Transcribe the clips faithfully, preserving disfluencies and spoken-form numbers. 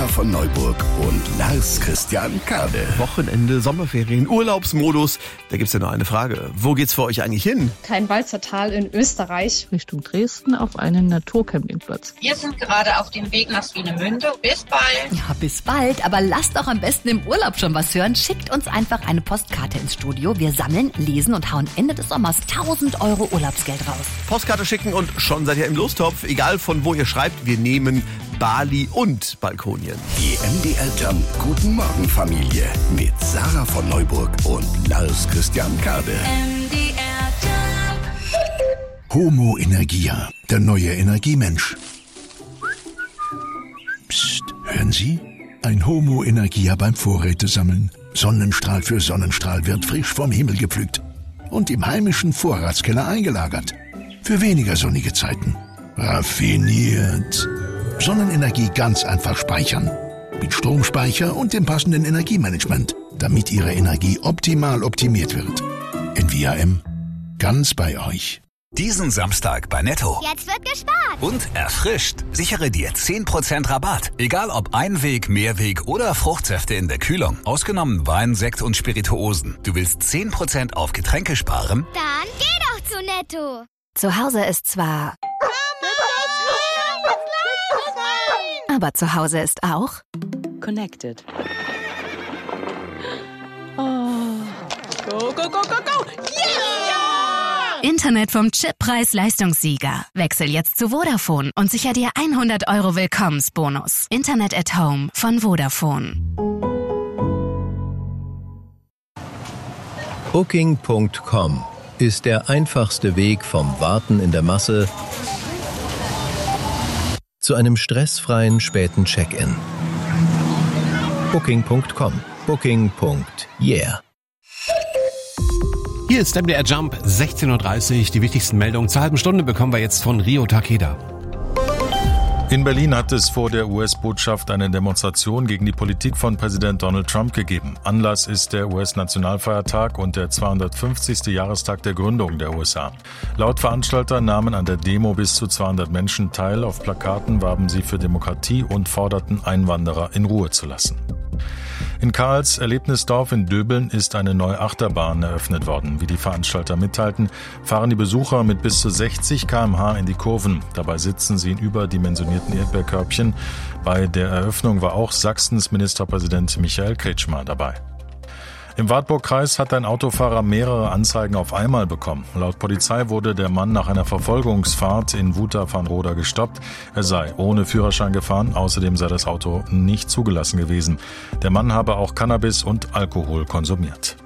Sarah von Neuburg und Lars Christian Kade. Wochenende, Sommerferien, Urlaubsmodus. Da gibt's ja nur eine Frage. Wo geht's für euch eigentlich hin? Kein Walzertal in Österreich. Richtung Dresden auf einen Naturcampingplatz. Wir sind gerade auf dem Weg nach Swinemünde. Bis bald. Ja, bis bald. Aber lasst doch am besten im Urlaub schon was hören. Schickt uns einfach eine Postkarte ins Studio. Wir sammeln, lesen und hauen Ende des Sommers tausend Euro Urlaubsgeld raus. Postkarte schicken und schon seid ihr im Lostopf. Egal von wo ihr schreibt, wir nehmen Bali und Balkonien. Die M D R Jump Guten Morgen Familie mit Sarah von Neuburg und Lars Christian Kade. M D R Jump. Homo Energia, der neue Energiemensch. Psst, hören Sie? Ein Homo Energia beim Vorrätesammeln. Sonnenstrahl für Sonnenstrahl wird frisch vom Himmel gepflückt und im heimischen Vorratskeller eingelagert. Für weniger sonnige Zeiten. Raffiniert. Sonnenenergie ganz einfach speichern. Mit Stromspeicher und dem passenden Energiemanagement, damit Ihre Energie optimal optimiert wird. N V A M. Ganz bei euch. Diesen Samstag bei Netto. Jetzt wird gespart. Und erfrischt. Sichere dir zehn Prozent Rabatt. Egal ob Einweg, Mehrweg oder Fruchtsäfte in der Kühlung. Ausgenommen Wein, Sekt und Spirituosen. Du willst zehn Prozent auf Getränke sparen? Dann geh doch zu Netto. Zu Hause ist zwar... Aber zu Hause ist auch... Connected. Oh. Go, go, go, go, go! Yeah! Internet vom Chip-Preis-Leistungssieger. Wechsel jetzt zu Vodafone und sicher dir hundert Euro Willkommensbonus. Internet at Home von Vodafone. Booking Punkt com ist der einfachste Weg vom Warten in der Masse zu einem stressfreien späten Check-in. Booking Punkt com. Booking. Yeah. Hier ist M D R Jump, sechzehn Uhr dreißig. Die wichtigsten Meldungen zur halben Stunde bekommen wir jetzt von Rio Takeda. In Berlin hat es vor der U S-Botschaft eine Demonstration gegen die Politik von Präsident Donald Trump gegeben. Anlass ist der U S-Nationalfeiertag und der zweihundertfünfzigste Jahrestag der Gründung der U S A. Laut Veranstalter nahmen an der Demo bis zu zweihundert Menschen teil. Auf Plakaten warben sie für Demokratie und forderten, Einwanderer in Ruhe zu lassen. In Karls Erlebnisdorf in Döbeln ist eine neue Achterbahn eröffnet worden. Wie die Veranstalter mitteilten, fahren die Besucher mit bis zu sechzig Kilometer pro Stunde in die Kurven. Dabei sitzen sie in überdimensionierten Erdbeerkörbchen. Bei der Eröffnung war auch Sachsens Ministerpräsident Michael Kretschmer dabei. Im Wartburg-Kreis hat ein Autofahrer mehrere Anzeigen auf einmal bekommen. Laut Polizei wurde der Mann nach einer Verfolgungsfahrt in Wuther-Van-Roda gestoppt. Er sei ohne Führerschein gefahren, außerdem sei das Auto nicht zugelassen gewesen. Der Mann habe auch Cannabis und Alkohol konsumiert.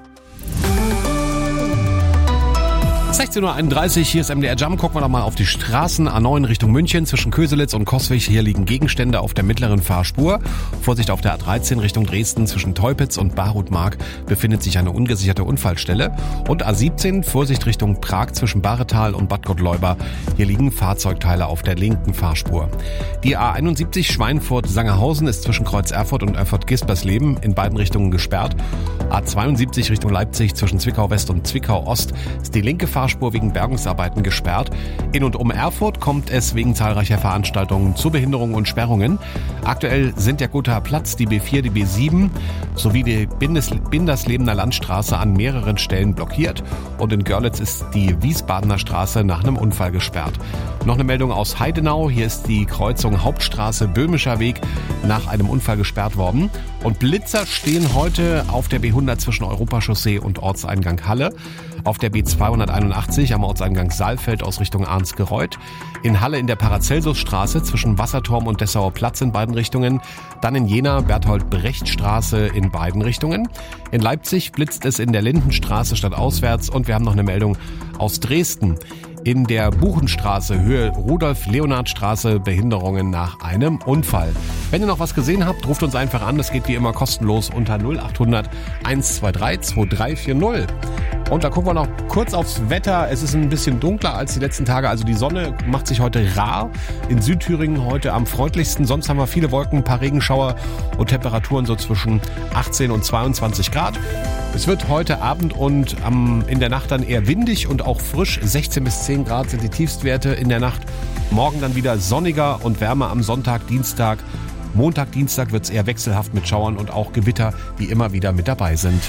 sechzehn Uhr einunddreißig, hier ist M D R Jump. Gucken wir doch mal auf die Straßen. A neun Richtung München zwischen Köselitz und Coswig. Hier liegen Gegenstände auf der mittleren Fahrspur. Vorsicht auf der A dreizehn Richtung Dresden zwischen Teupitz und Barutmark befindet sich eine ungesicherte Unfallstelle. Und A siebzehn, Vorsicht Richtung Prag zwischen Baretal und Bad Gottleuba. Hier liegen Fahrzeugteile auf der linken Fahrspur. Die A einundsiebzig Schweinfurt-Sangerhausen ist zwischen Kreuz Erfurt und Erfurt-Gispersleben in beiden Richtungen gesperrt. A zweiundsiebzig Richtung Leipzig zwischen Zwickau West und Zwickau Ost ist die linke Fahrspur wegen Bergungsarbeiten gesperrt. In und um Erfurt kommt es wegen zahlreicher Veranstaltungen zu Behinderungen und Sperrungen. Aktuell sind der Gothaer Platz, die B vier, die B sieben sowie die Bindes- Binderslebener Landstraße an mehreren Stellen blockiert. Und in Görlitz ist die Wiesbadener Straße nach einem Unfall gesperrt. Noch eine Meldung aus Heidenau. Hier ist die Kreuzung Hauptstraße Böhmischer Weg nach einem Unfall gesperrt worden. Und Blitzer stehen heute auf der B hundert zwischen Europachaussee und Ortseingang Halle. Auf der B zweihunderteinundachtzig am Ortseingang Saalfeld aus Richtung Arnsgereuth. In Halle in der Paracelsusstraße zwischen Wasserturm und Dessauer Platz in beiden Richtungen. Dann in Jena Berthold-Brecht-Straße in beiden Richtungen. In Leipzig blitzt es in der Lindenstraße stadtauswärts. Und wir haben noch eine Meldung aus Dresden. In der Buchenstraße, Höhe Rudolf-Leonhard-Straße, Behinderungen nach einem Unfall. Wenn ihr noch was gesehen habt, ruft uns einfach an. Das geht wie immer kostenlos unter null acht hundert eins zwei drei zwei drei vier null. Und da gucken wir noch kurz aufs Wetter. Es ist ein bisschen dunkler als die letzten Tage. Also die Sonne macht sich heute rar. In Südthüringen heute am freundlichsten. Sonst haben wir viele Wolken, ein paar Regenschauer und Temperaturen so zwischen achtzehn und zweiundzwanzig Grad. Es wird heute Abend und am, in der Nacht dann eher windig und auch frisch. sechzehn bis zehn Grad sind die Tiefstwerte in der Nacht. Morgen dann wieder sonniger und wärmer am Sonntag, Dienstag. Montag, Dienstag wird es eher wechselhaft mit Schauern und auch Gewitter, die immer wieder mit dabei sind.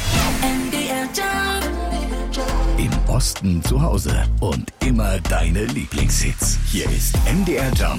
Im Osten zu Hause und immer deine Lieblingshits. Hier ist M D R Jump